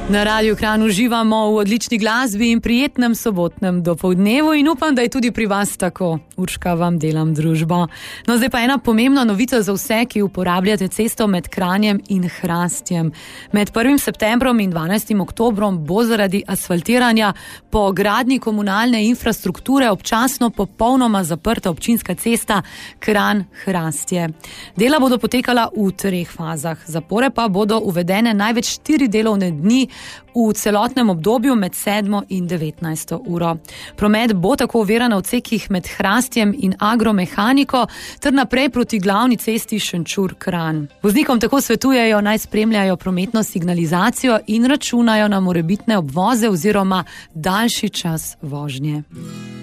Na Radiu Kranj uživamo v odlični glasbi in prijetnem sobotnem dopoldnevu in upam, da je tudi pri vas tako. Urška, vam delam družbo. No, zdaj pa ena pomembna novica za vse, ki uporabljate cesto med Kranjem in Hrastjem. Med 1. septembrom in 12. oktobrom bo zaradi asfaltiranja po gradnji komunalne infrastrukture občasno popolnoma zaprta občinska cesta Kranj-Hrastje. Dela bodo potekala v 3 fazah. Zapore pa bodo uvedene največ 4 delovne dni v celotnem obdobju med 7. in 19. uro. Promet bo tako oviran na odsekih med Hrastjem in Agromehaniko ter naprej proti glavni cesti Šenčur-Kranj. Voznikom tako svetujejo, naj spremljajo prometno signalizacijo in računajo na morebitne obvoze oziroma daljši čas vožnje.